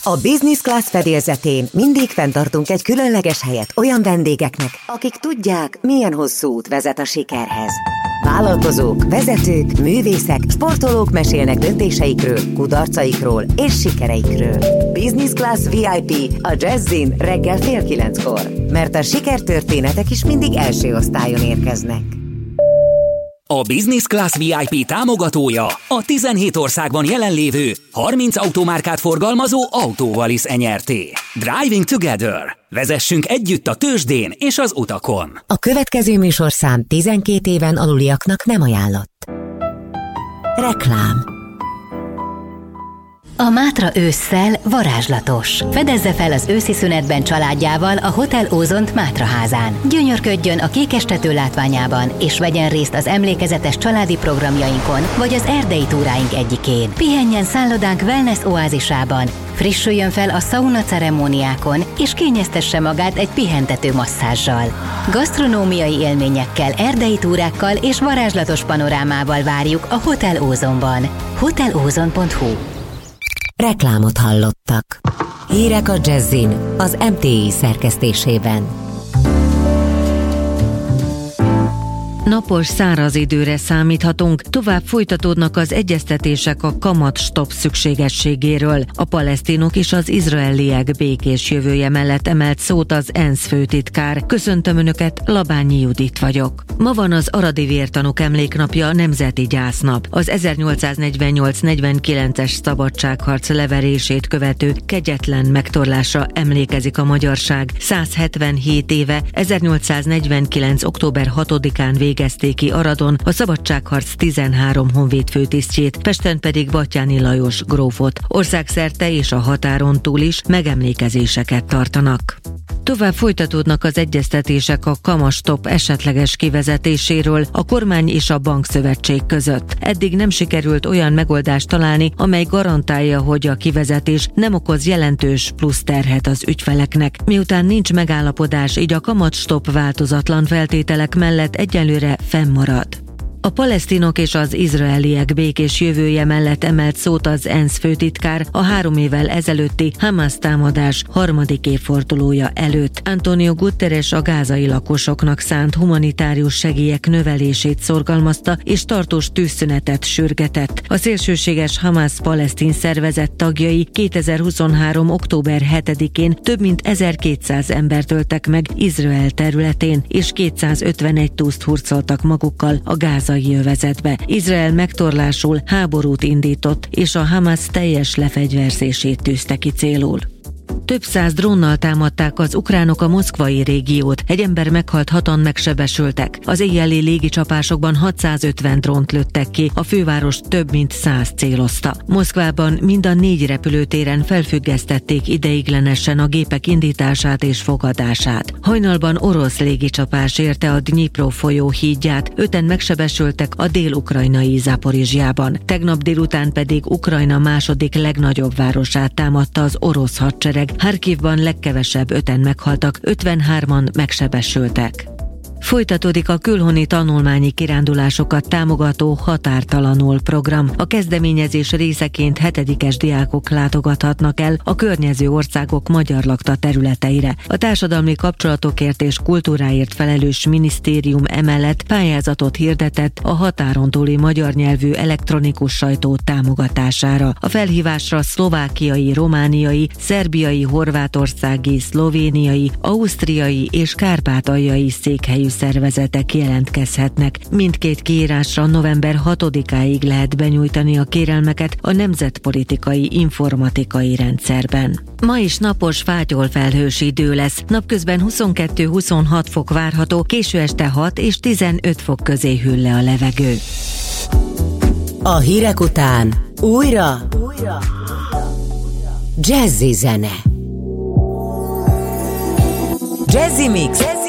A Business Class fedélzetén mindig fenntartunk egy különleges helyet olyan vendégeknek, akik tudják, milyen hosszú út vezet a sikerhez. Vállalkozók, vezetők, művészek, sportolók mesélnek döntéseikről, kudarcaikról és sikereikről. Business Class VIP a Jazzin reggel 8:30-kor, mert a sikertörténetek is mindig első osztályon érkeznek. A Business Class VIP támogatója a 17 országban jelenlévő 30 automárkát forgalmazó Autovalis Nyrt. Driving Together. Vezessünk együtt a tőzsdén és az utakon. A következő műsorszám 12 éven aluliaknak nem ajánlott. Reklám. A Mátra ősszel varázslatos. Fedezze fel az őszi szünetben családjával a Hotel Ózont Mátraházán. Gyönyörködjön a Kékestető látványában, és vegyen részt az emlékezetes családi programjainkon, vagy az erdei túráink egyikén. Pihenjen szállodánk wellness oázisában, frissüljön fel a szauna ceremóniákon, és kényeztesse magát egy pihentető masszázsal. Gasztronómiai élményekkel, erdei túrákkal és varázslatos panorámával várjuk a Hotel Ózonban. hotelozon.hu. Reklámot hallottak. Hírek a Jazzin az MTI szerkesztésében. Napos, száraz időre számíthatunk, tovább folytatódnak az egyeztetések a kamatstopp szükségességéről. A palesztinok és az izraeliek békés jövője mellett emelt szót az ENSZ főtitkár. Köszöntöm Önöket, Labányi Judit vagyok. Ma van az aradi vértanúk emléknapja, nemzeti gyásznap. Az 1848-49-es szabadságharc leverését követő kegyetlen megtorlásra emlékezik a magyarság. 177 éve, 1849. október 6-án végezték ki Aradon a szabadságharc 13 honvéd főtisztjét, Pesten pedig Batthyáni Lajos grófot. Országszerte és a határon túl is megemlékezéseket tartanak. Tovább folytatódnak az egyeztetések a kamatstopp esetleges kivezetéséről a kormány és a bankszövetség között. Eddig nem sikerült olyan megoldást találni, amely garantálja, hogy a kivezetés nem okoz jelentős plusz terhet az ügyfeleknek. Miután nincs megállapodás, így a kamatstopp változatlan feltételek mellett egyelőre fennmarad. A palesztinok és az izraeliek békés jövője mellett emelt szót az ENSZ főtitkár a 3 évvel ezelőtti Hamas támadás 3. évfordulója előtt. Antonio Guterres a gázai lakosoknak szánt humanitárius segélyek növelését szorgalmazta és tartós tűzszünetet sürgetett. A szélsőséges Hamas palesztin szervezet tagjai 2023. október 7-én több mint 1200 embert öltek meg Izrael területén, és 251 túszt hurcoltak magukkal a gázai övezetbe. Izrael megtorlásul háborút indított, és a Hamas teljes lefegyverzését tűzte ki célul. Több száz drónnal támadták az ukránok a moszkvai régiót, egy ember meghalt, 6-an megsebesültek. Az éjjeli légicsapásokban 650 drónt lőttek ki, a főváros több mint 100 célozta. Moszkvában mind a 4 repülőtéren felfüggesztették ideiglenesen a gépek indítását és fogadását. Hajnalban orosz légicsapás érte a Dnyipro folyó hídját, 5-en megsebesültek a dél-ukrajnai Zaporizsjában. Tegnap délután pedig Ukrajna második legnagyobb városát támadta az orosz hadsereg. Harkivban legkevesebb 5-en meghaltak, 53-an megsebesültek. Folytatódik a külhoni tanulmányi kirándulásokat támogató Határtalanul program. A kezdeményezés részeként 7-es diákok látogathatnak el a környező országok magyar lakta területeire. A társadalmi kapcsolatokért és kultúráért felelős minisztérium emellett pályázatot hirdetett a határon túli magyar nyelvű elektronikus sajtó támogatására. A felhívásra szlovákiai, romániai, szerbiai, horvátországi, szlovéniai, ausztriai és kárpátaljai székhelyű szervezetek jelentkezhetnek. Mindkét kiírásra november 6-áig lehet benyújtani a kérelmeket a Nemzetpolitikai Informatikai Rendszerben. Ma is napos, fátyolfelhős idő lesz. Napközben 22-26 fok várható, késő este 6 és 15 fok közé hűl le a levegő. A hírek után újra jazzy zene. Jazzy Mix